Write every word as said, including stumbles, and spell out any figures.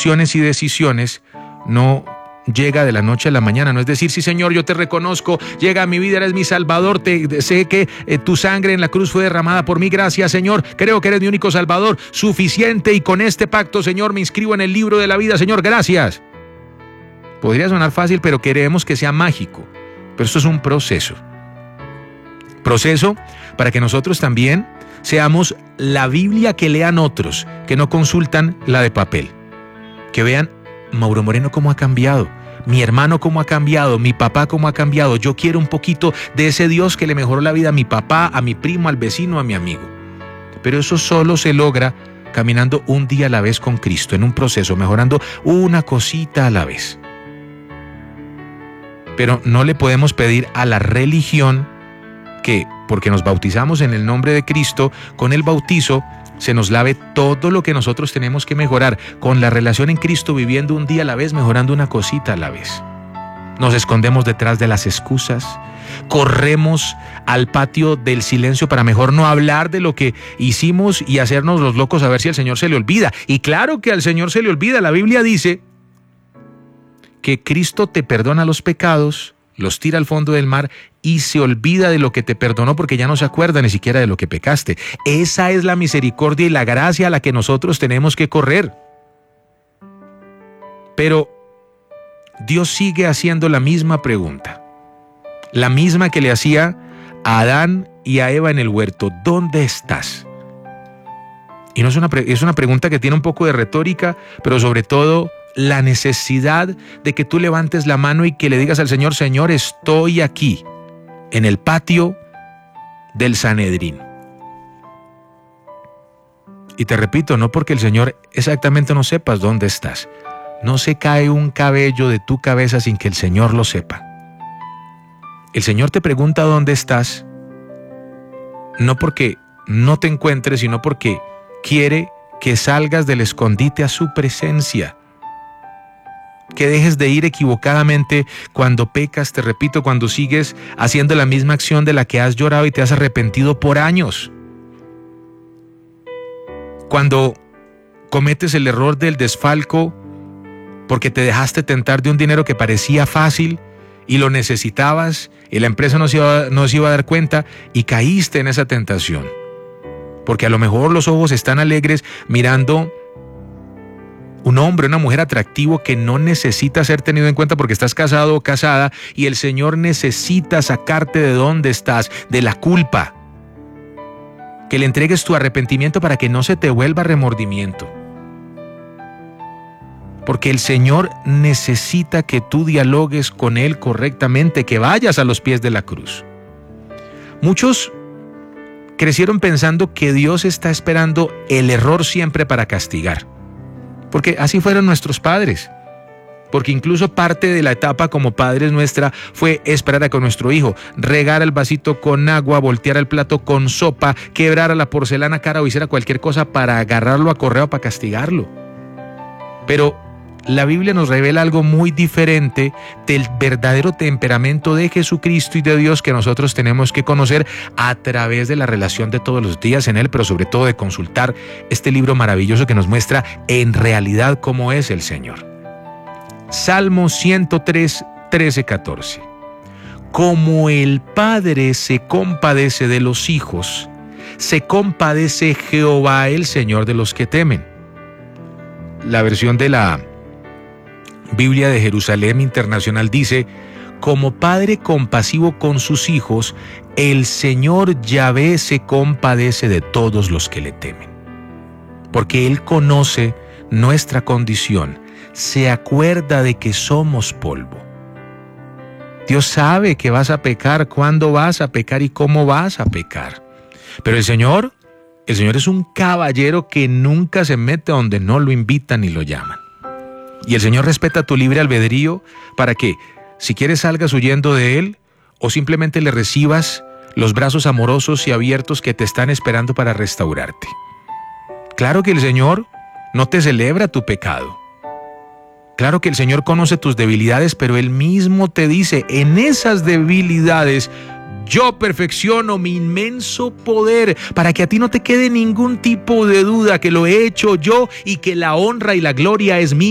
acciones y decisiones no llega de la noche a la mañana. No es decir, sí, Señor, yo te reconozco, llega a mi vida, eres mi Salvador, te, sé que eh, tu sangre en la cruz fue derramada por mí, gracias, Señor, creo que eres mi único Salvador, suficiente, y con este pacto, Señor, me inscribo en el libro de la vida, Señor, gracias. Podría sonar fácil, pero queremos que sea mágico. Pero esto es un proceso. Proceso para que nosotros también seamos la Biblia que lean otros, que no consultan la de papel. Que vean Mauro Moreno cómo ha cambiado, mi hermano cómo ha cambiado, mi papá cómo ha cambiado. Yo quiero un poquito de ese Dios que le mejoró la vida a mi papá, a mi primo, al vecino, a mi amigo. Pero eso solo se logra caminando un día a la vez con Cristo, en un proceso, mejorando una cosita a la vez. Pero no le podemos pedir a la religión que, porque nos bautizamos en el nombre de Cristo, con el bautizo se nos lave todo lo que nosotros tenemos que mejorar con la relación en Cristo, viviendo un día a la vez, mejorando una cosita a la vez. Nos escondemos detrás de las excusas, corremos al patio del silencio para mejor no hablar de lo que hicimos y hacernos los locos a ver si al Señor se le olvida. Y claro que al Señor se le olvida. La Biblia dice que Cristo te perdona los pecados, los tira al fondo del mar y se olvida de lo que te perdonó, porque ya no se acuerda ni siquiera de lo que pecaste. Esa es la misericordia y la gracia a la que nosotros tenemos que correr. Pero Dios sigue haciendo la misma pregunta, la misma que le hacía a Adán y a Eva en el huerto: ¿dónde estás? Y no es una, es una pregunta que tiene un poco de retórica, pero sobre todo la necesidad de que tú levantes la mano y que le digas al Señor: Señor, estoy aquí, en el patio del Sanedrín. Y te repito, no porque el Señor exactamente no sepas dónde estás. No se cae un cabello de tu cabeza sin que el Señor lo sepa. El Señor te pregunta dónde estás, no porque no te encuentres, sino porque quiere que salgas del escondite a su presencia. Que dejes de ir equivocadamente cuando pecas, te repito, cuando sigues haciendo la misma acción de la que has llorado y te has arrepentido por años. Cuando cometes el error del desfalco porque te dejaste tentar de un dinero que parecía fácil y lo necesitabas y la empresa no se iba, no se iba a dar cuenta y caíste en esa tentación. Porque a lo mejor los ojos están alegres mirando un hombre, una mujer atractivo que no necesita ser tenido en cuenta porque estás casado o casada, y el Señor necesita sacarte de donde estás, de la culpa. Que le entregues tu arrepentimiento para que no se te vuelva remordimiento. Porque el Señor necesita que tú dialogues con Él correctamente, que vayas a los pies de la cruz. Muchos crecieron pensando que Dios está esperando el error siempre para castigar. Porque así fueron nuestros padres. Porque incluso parte de la etapa como padres nuestra fue esperar a que nuestro hijo regara el vasito con agua, volteara el plato con sopa, quebrara la porcelana cara o hiciera cualquier cosa para agarrarlo a correo para castigarlo. Pero la Biblia nos revela algo muy diferente del verdadero temperamento de Jesucristo y de Dios que nosotros tenemos que conocer a través de la relación de todos los días en Él, pero sobre todo de consultar este libro maravilloso que nos muestra en realidad cómo es el Señor. Salmo ciento tres, trece, catorce. Como el Padre se compadece de los hijos, se compadece Jehová el Señor de los que temen. La versión de la Biblia de Jerusalén Internacional dice: como Padre compasivo con sus hijos, el Señor Yahvé se compadece de todos los que le temen. Porque Él conoce nuestra condición, se acuerda de que somos polvo. Dios sabe que vas a pecar, cuándo vas a pecar y cómo vas a pecar. Pero el Señor, el Señor es un caballero que nunca se mete donde no lo invitan ni lo llaman. Y el Señor respeta tu libre albedrío para que, si quieres, salgas huyendo de Él o simplemente le recibas los brazos amorosos y abiertos que te están esperando para restaurarte. Claro que el Señor no te celebra tu pecado. Claro que el Señor conoce tus debilidades, pero Él mismo te dice: en esas debilidades yo perfecciono mi inmenso poder, para que a ti no te quede ningún tipo de duda que lo he hecho yo y que la honra y la gloria es mía.